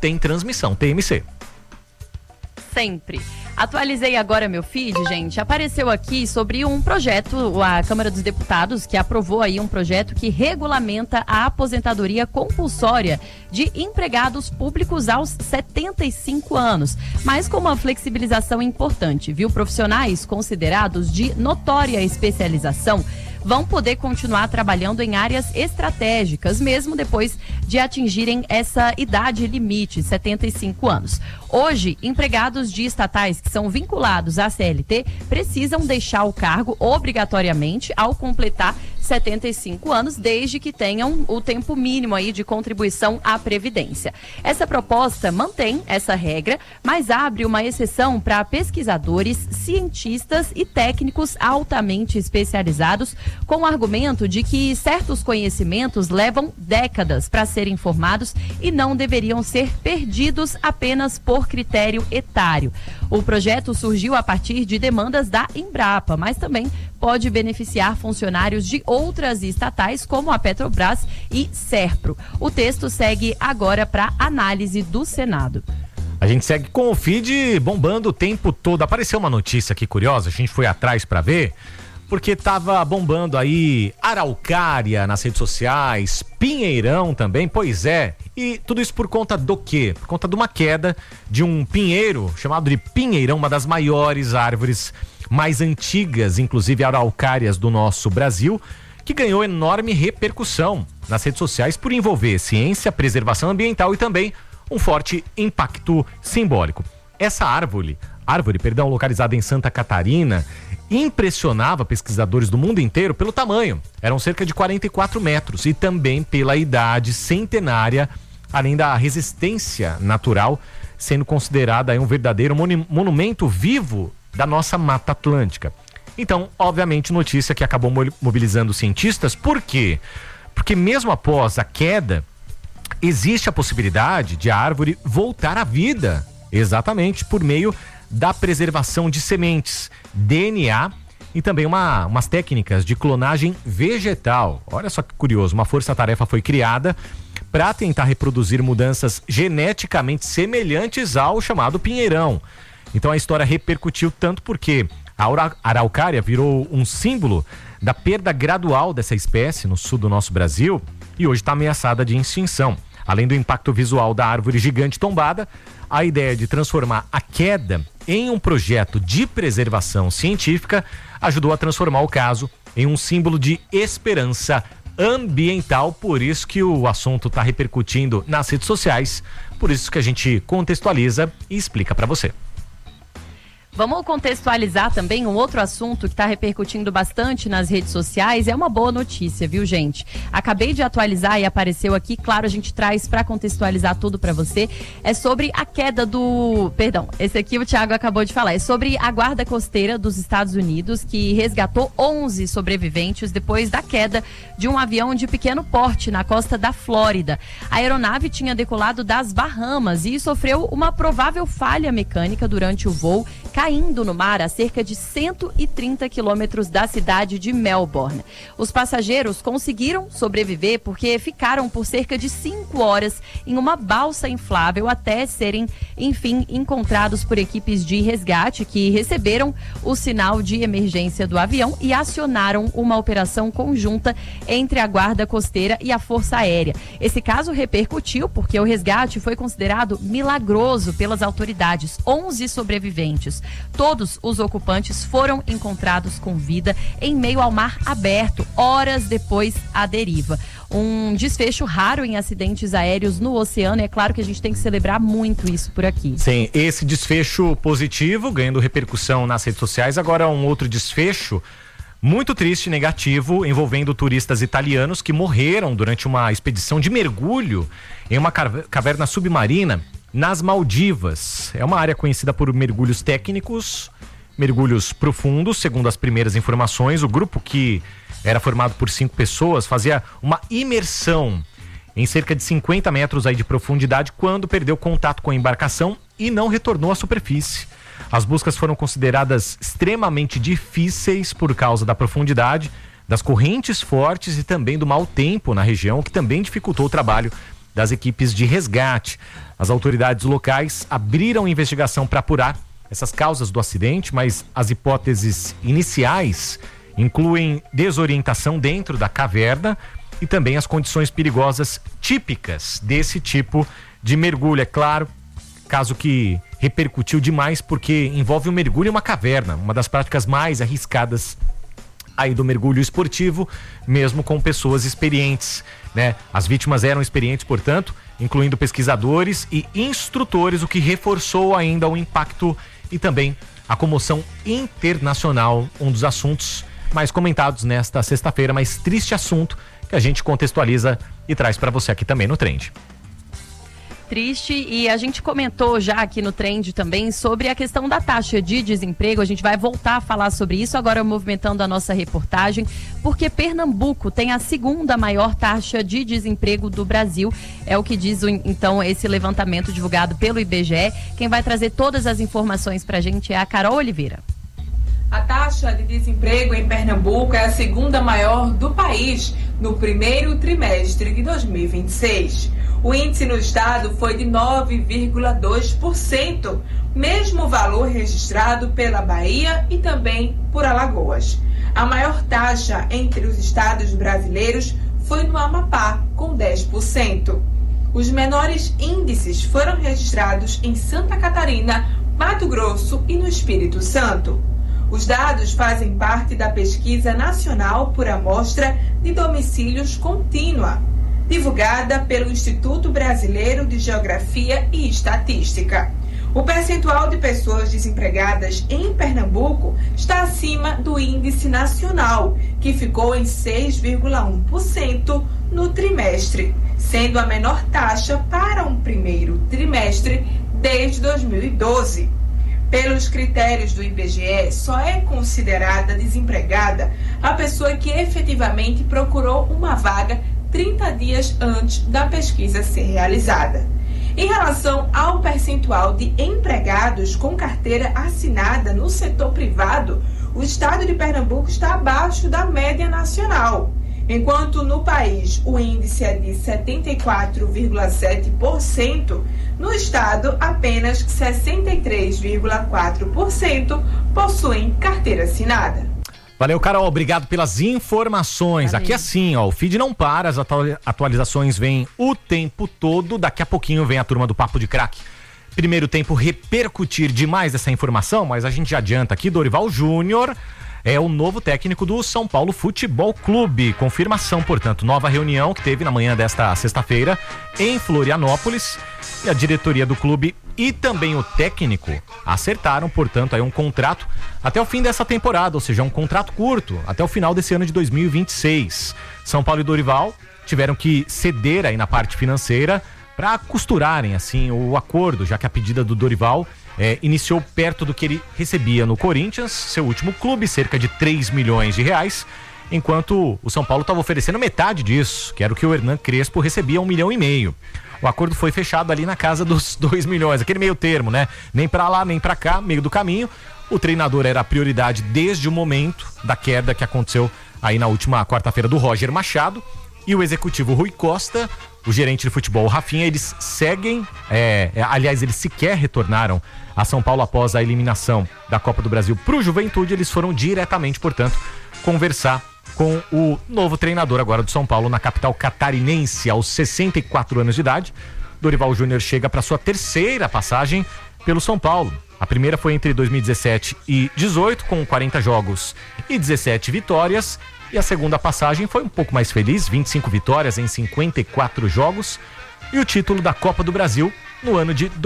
tem transmissão, TMC. Sempre. Atualizei agora meu feed, gente. Apareceu aqui sobre um projeto, a Câmara dos Deputados, que aprovou aí um projeto que regulamenta a aposentadoria compulsória de empregados públicos aos 75 anos, mas com uma flexibilização importante, viu? Profissionais considerados de notória especialização vão poder continuar trabalhando em áreas estratégicas, mesmo depois de atingirem essa idade limite, 75 anos. Hoje, empregados de estatais que são vinculados à CLT precisam deixar o cargo obrigatoriamente ao completar 75 anos, desde que tenham o tempo mínimo aí de contribuição à Previdência. Essa proposta mantém essa regra, mas abre uma exceção para pesquisadores, cientistas e técnicos altamente especializados, com o argumento de que certos conhecimentos levam décadas para serem formados e não deveriam ser perdidos apenas por critério etário. O projeto surgiu a partir de demandas da Embrapa, mas também pode beneficiar funcionários de outras estatais, como a Petrobras e Serpro. O texto segue agora para análise do Senado. A gente segue com o feed bombando o tempo todo. Apareceu uma notícia aqui curiosa, a gente foi atrás para ver, porque tava bombando aí Araucária nas redes sociais, Pinheirão também, pois é. E tudo isso por conta do quê? Por conta de uma queda de um pinheiro chamado de Pinheirão, uma das maiores árvores mais antigas, inclusive araucárias do nosso Brasil, que ganhou enorme repercussão nas redes sociais por envolver ciência, preservação ambiental e também um forte impacto simbólico. Essa árvore, localizada em Santa Catarina, impressionava pesquisadores do mundo inteiro pelo tamanho. Eram cerca de 44 metros e também pela idade centenária, além da resistência natural, sendo considerada aí um verdadeiro monumento vivo da nossa Mata Atlântica. Então, obviamente, notícia que acabou mobilizando cientistas. Por quê? Porque mesmo após a queda, existe a possibilidade de a árvore voltar à vida, exatamente por meio da preservação de sementes, DNA e também umas técnicas de clonagem vegetal. Olha só que curioso, uma força-tarefa foi criada para tentar reproduzir mudanças geneticamente semelhantes ao chamado pinheirão. Então a história repercutiu tanto porque a araucária virou um símbolo da perda gradual dessa espécie no sul do nosso Brasil e hoje está ameaçada de extinção. Além do impacto visual da árvore gigante tombada, a ideia de transformar a queda em um projeto de preservação científica ajudou a transformar o caso em um símbolo de esperança ambiental. Por isso que o assunto está repercutindo nas redes sociais, por isso que a gente contextualiza e explica para você. Vamos contextualizar também um outro assunto que está repercutindo bastante nas redes sociais. É uma boa notícia, viu, gente? Acabei de atualizar e apareceu aqui. Claro, a gente traz para contextualizar tudo para você. É sobre a queda do... Perdão, esse aqui o Thiago acabou de falar. É sobre a Guarda Costeira dos Estados Unidos, que resgatou 11 sobreviventes depois da queda de um avião de pequeno porte na costa da Flórida. A aeronave tinha decolado das Bahamas e sofreu uma provável falha mecânica durante o voo, caindo no mar a cerca de 130 quilômetros da cidade de Melbourne. Os passageiros conseguiram sobreviver porque ficaram por cerca de 5 horas em uma balsa inflável até serem, enfim, encontrados por equipes de resgate que receberam o sinal de emergência do avião e acionaram uma operação conjunta entre a Guarda Costeira e a Força Aérea. Esse caso repercutiu porque o resgate foi considerado milagroso pelas autoridades. 11 sobreviventes. Todos os ocupantes foram encontrados com vida em meio ao mar aberto, horas depois à deriva. Um desfecho raro em acidentes aéreos no oceano, é claro que a gente tem que celebrar muito isso por aqui. Sim, esse desfecho positivo, ganhando repercussão nas redes sociais, agora um outro desfecho muito triste e negativo, envolvendo turistas italianos que morreram durante uma expedição de mergulho em uma caverna submarina nas Maldivas. É uma área conhecida por mergulhos técnicos, mergulhos profundos. Segundo as primeiras informações, o grupo, que era formado por 5 pessoas, fazia uma imersão em cerca de 50 metros aí de profundidade quando perdeu contato com a embarcação e não retornou à superfície. As buscas foram consideradas extremamente difíceis por causa da profundidade, das correntes fortes e também do mau tempo na região, que também dificultou o trabalho das equipes de resgate. As autoridades locais abriram investigação para apurar essas causas do acidente, mas as hipóteses iniciais incluem desorientação dentro da caverna e também as condições perigosas típicas desse tipo de mergulho. É claro, caso que repercutiu demais porque envolve um mergulho em uma caverna, uma das práticas mais arriscadas aí do mergulho esportivo, mesmo com pessoas experientes, né? As vítimas eram experientes, portanto, incluindo pesquisadores e instrutores, o que reforçou ainda o impacto e também a comoção internacional, um dos assuntos mais comentados nesta sexta-feira, mais triste assunto que a gente contextualiza e traz para você aqui também no Trend. Triste, e a gente comentou já aqui no Trend também sobre a questão da taxa de desemprego. A gente vai voltar a falar sobre isso agora, movimentando a nossa reportagem, porque Pernambuco tem a segunda maior taxa de desemprego do Brasil. É o que diz então esse levantamento divulgado pelo IBGE. Quem vai trazer todas as informações pra gente é a Carol Oliveira. A taxa de desemprego em Pernambuco é a segunda maior do país no primeiro trimestre de 2026. O índice no estado foi de 9,2%, mesmo valor registrado pela Bahia e também por Alagoas. A maior taxa entre os estados brasileiros foi no Amapá, com 10%. Os menores índices foram registrados em Santa Catarina, Mato Grosso e no Espírito Santo. Os dados fazem parte da Pesquisa Nacional por Amostra de Domicílios Contínua, divulgada pelo Instituto Brasileiro de Geografia e Estatística. O percentual de pessoas desempregadas em Pernambuco está acima do índice nacional, que ficou em 6,1% no trimestre, sendo a menor taxa para um primeiro trimestre desde 2012. Pelos critérios do IBGE, só é considerada desempregada a pessoa que efetivamente procurou uma vaga 30 dias antes da pesquisa ser realizada. Em relação ao percentual de empregados com carteira assinada no setor privado, o estado de Pernambuco está abaixo da média nacional. Enquanto no país o índice é de 74,7%, no estado apenas 63,4% possuem carteira assinada. Valeu, Carol, obrigado pelas informações. Valeu. Aqui assim, ó, o feed não para, as atualizações vêm o tempo todo. Daqui a pouquinho vem a turma do Papo de Craque. Primeiro tempo repercutir demais essa informação, mas a gente já adianta aqui, Dorival Júnior é o novo técnico do São Paulo Futebol Clube. Confirmação, portanto, nova reunião que teve na manhã desta sexta-feira em Florianópolis. E a diretoria do clube e também o técnico acertaram, portanto, aí um contrato até o fim dessa temporada, ou seja, um contrato curto, até o final desse ano de 2026. São Paulo e Dorival tiveram que ceder aí na parte financeira para costurarem, assim, o acordo, já que a pedida do Dorival iniciou perto do que ele recebia no Corinthians, seu último clube, cerca de 3 milhões de reais, enquanto o São Paulo estava oferecendo metade disso, que era o que o Hernan Crespo recebia, 1,5 milhão. O acordo foi fechado ali na casa dos 2 milhões, aquele meio termo, né? Nem pra lá, nem pra cá, meio do caminho. O treinador era a prioridade desde o momento da queda que aconteceu aí na última quarta-feira do Roger Machado. E o executivo Rui Costa, o gerente de futebol Rafinha, eles seguem, aliás, eles sequer retornaram a São Paulo após a eliminação da Copa do Brasil pro Juventude. Eles foram diretamente, portanto, conversar com o novo treinador agora do São Paulo na capital catarinense, aos 64 anos de idade. Dorival Júnior chega para sua terceira passagem pelo São Paulo. A primeira foi entre 2017 e 2018, com 40 jogos e 17 vitórias. E a segunda passagem foi um pouco mais feliz, 25 vitórias em 54 jogos. E o título da Copa do Brasil no ano de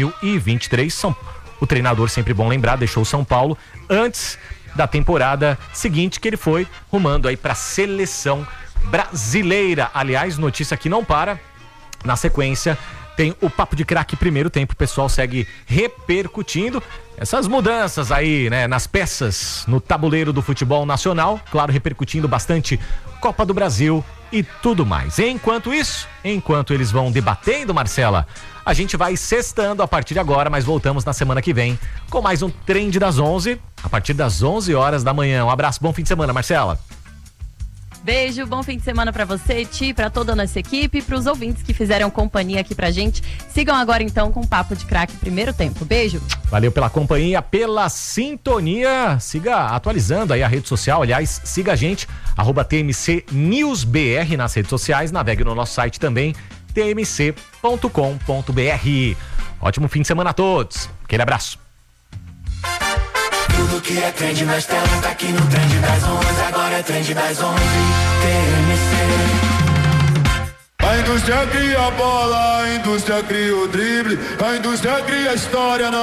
2023. O treinador, sempre bom lembrar, deixou o São Paulo antes da temporada seguinte, que ele foi rumando aí para a seleção brasileira. Aliás, notícia que não para, na sequência tem o Papo de Craque primeiro tempo, o pessoal segue repercutindo essas mudanças aí, né, nas peças, no tabuleiro do futebol nacional, claro, repercutindo bastante Copa do Brasil e tudo mais. Enquanto isso, enquanto eles vão debatendo, Marcela, a gente vai sextando a partir de agora, mas voltamos na semana que vem com mais um Trend das 11, a partir das 11 horas da manhã. Um abraço, bom fim de semana, Marcela. Beijo, bom fim de semana pra você, Ti, pra toda a nossa equipe e pros ouvintes que fizeram companhia aqui pra gente. Sigam agora então com o Papo de Craque Primeiro Tempo. Beijo. Valeu pela companhia, pela sintonia. Siga atualizando aí a rede social. Aliás, siga a gente, @TMC NewsBR nas redes sociais. Navegue no nosso site também, tmc.com.br. Ótimo fim de semana a todos. Aquele abraço. Tudo que é trend nas telas tá aqui no Trend das 11. Agora é Trend das 11. TMC. A indústria cria a bola, a indústria cria o drible, a indústria cria a história.